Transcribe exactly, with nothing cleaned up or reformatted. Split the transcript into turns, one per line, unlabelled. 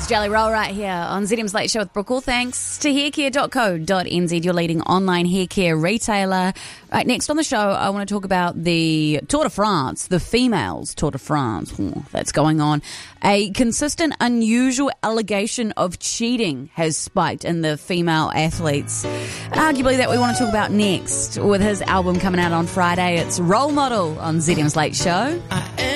Jelly Roll right here on Z M's Late Show with Brooke. All thanks to haircare dot co dot n z, your leading online hair care retailer. Right, next on the show, I want to talk about the Tour de France, the females Tour de France. Oh, that's going on. A consistent, unusual allegation of cheating has spiked in the female athletes. Arguably that we want to talk about next with his album coming out on Friday. It's Role Model on Z M's Late Show.
I am